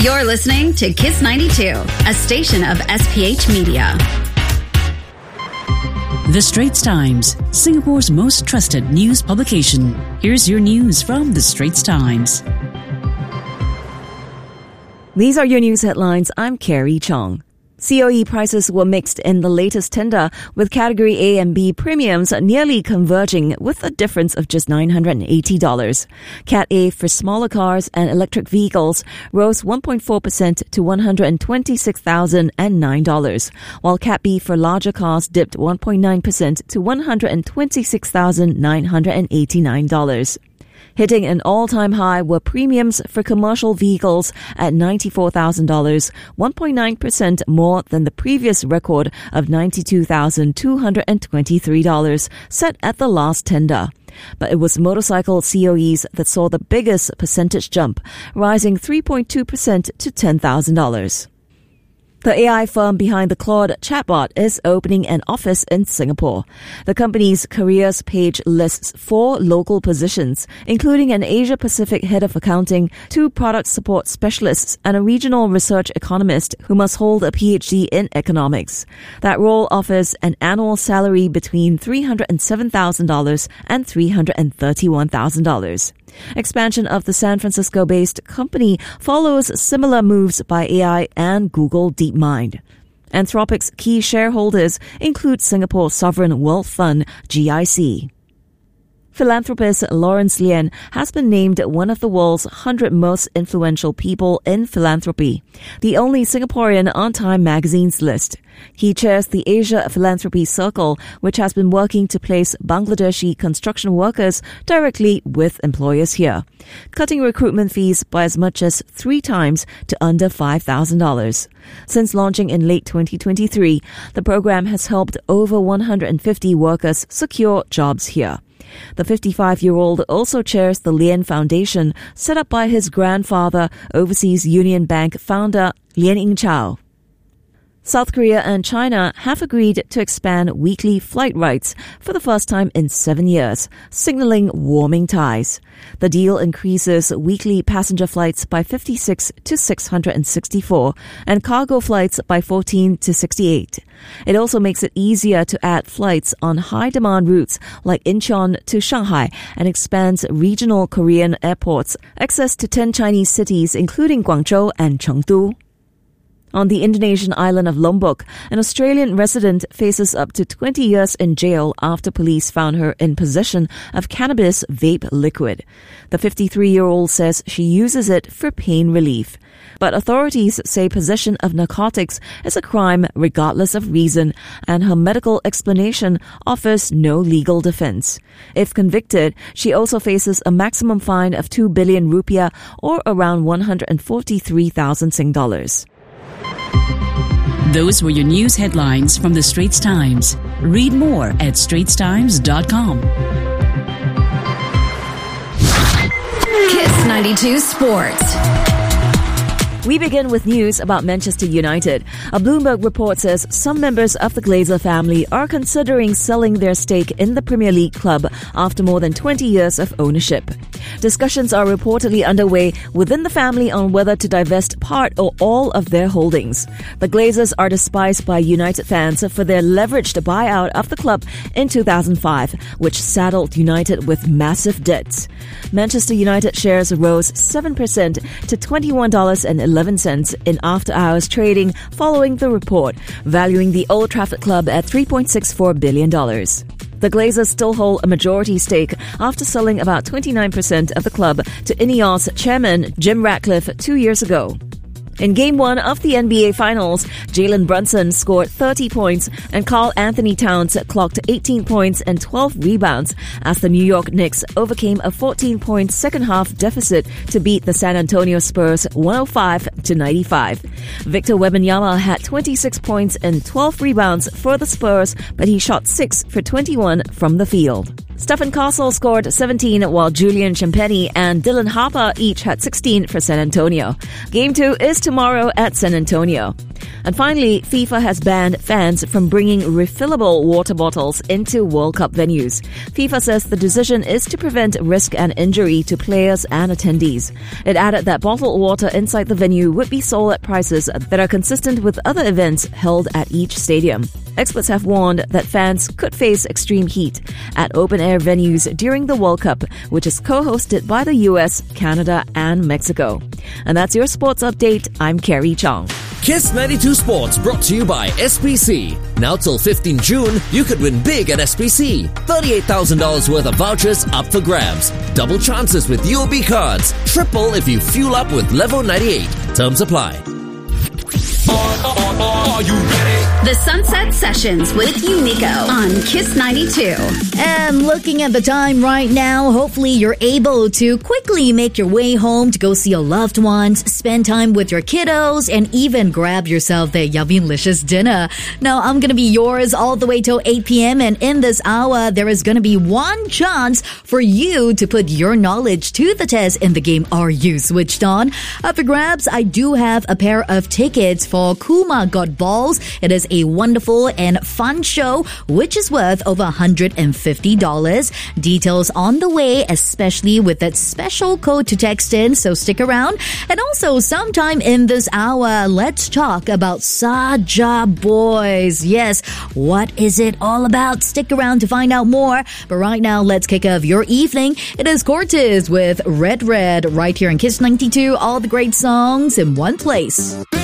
You're listening to Kiss 92, a station of SPH Media. The Straits Times, Singapore's most trusted news publication. Here's your news from The Straits Times. These are your news headlines. I'm Carrie Chong. COE prices were mixed in the latest tender, with Category A and B premiums nearly converging with a difference of just $980. Cat A for smaller cars and electric vehicles rose 1.4% to $126,009, while Cat B for larger cars dipped 1.9% to $126,989. Hitting an all-time high were premiums for commercial vehicles at $94,000, 1.9% more than the previous record of $92,223 set at the last tender. But it was motorcycle COEs that saw the biggest percentage jump, rising 3.2% to $10,000. The AI firm behind the Claude chatbot is opening an office in Singapore. The company's careers page lists 4 local positions, including an Asia-Pacific head of accounting, 2 product support specialists, and a regional research economist who must hold a PhD in economics. That role offers an annual salary between $307,000 and $331,000. Expansion of the San Francisco-based company follows similar moves by AI and Google DeepMind. Anthropic's key shareholders include Singapore Sovereign Wealth Fund, GIC. Philanthropist Lawrence Lien has been named one of the world's 100 most influential people in philanthropy, the only Singaporean on Time magazine's list. He chairs the Asia Philanthropy Circle, which has been working to place Bangladeshi construction workers directly with employers here, cutting recruitment fees by as much as 3 times to under $5,000. Since launching in late 2023, the program has helped over 150 workers secure jobs here. The 55-year-old also chairs the Lien Foundation, set up by his grandfather, Overseas Union Bank founder Lien Ying-chow. South Korea and China have agreed to expand weekly flight rights for the first time in 7 years, signaling warming ties. The deal increases weekly passenger flights by 56 to 664 and cargo flights by 14 to 68. It also makes it easier to add flights on high-demand routes like Incheon to Shanghai and expands regional Korean airports, access to 10 Chinese cities including Guangzhou and Chengdu. On the Indonesian island of Lombok, an Australian resident faces up to 20 years in jail after police found her in possession of cannabis vape liquid. The 53-year-old says she uses it for pain relief. But authorities say possession of narcotics is a crime regardless of reason, and her medical explanation offers no legal defense. If convicted, she also faces a maximum fine of 2 billion rupiah or around 143,000 Sing dollars. Those were your news headlines from The Straits Times. Read more at straitstimes.com. Kiss 92 Sports. We begin with news about Manchester United. A Bloomberg report says some members of the Glazer family are considering selling their stake in the Premier League club after more than 20 years of ownership. Discussions are reportedly underway within the family on whether to divest part or all of their holdings. The Glazers are despised by United fans for their leveraged buyout of the club in 2005, which saddled United with massive debts. Manchester United shares rose 7% to $21.11 in after-hours trading following the report, valuing the Old Trafford club at $3.64 billion. The Glazers still hold a majority stake after selling about 29% of the club to Ineos chairman Jim Ratcliffe 2 years ago. In Game 1 of the NBA Finals, Jalen Brunson scored 30 points and Karl Anthony Towns clocked 18 points and 12 rebounds as the New York Knicks overcame a 14-point second-half deficit to beat the San Antonio Spurs 105-95. Victor Wembanyama had 26 points and 12 rebounds for the Spurs, but he shot 6 for 21 from the field. Stephen Castle scored 17, while Julian Champagny and Dylan Harper each had 16 for San Antonio. Game 2 is tomorrow at San Antonio. And finally, FIFA has banned fans from bringing refillable water bottles into World Cup venues. FIFA says the decision is to prevent risk and injury to players and attendees. It added that bottled water inside the venue would be sold at prices that are consistent with other events held at each stadium. Experts have warned that fans could face extreme heat at open-air venues during the World Cup, which is co-hosted by the US, Canada, and Mexico. And that's your sports update. I'm Carrie Chong. Kiss 92 Sports brought to you by SPC. Now till 15 June, you could win big at SPC. $38,000 worth of vouchers up for grabs. Double chances with UOB cards. Triple if you fuel up with Level 98. Terms apply. Are you ready? The Sunset Sessions with Unico on Kiss 92. And looking at the time right now, hopefully you're able to quickly make your way home to go see your loved ones, spend time with your kiddos, and even grab yourself the yummy-licious dinner. Now, I'm going to be yours all the way till 8 p.m. And in this hour, there is going to be one chance for you to put your knowledge to the test in the game Are You Switched On? Up for grabs, I do have a pair of tickets for Kuma Got Balls. It is a wonderful and fun show, which is worth over $150. Details on the way, especially with that special code to text in, so stick around. And also, sometime in this hour, let's talk about Saja Boys. Yes, what is it all about? Stick around to find out more. But right now, let's kick off your evening. It is Cortez with Red Red right here in Kiss 92. All the great songs in one place.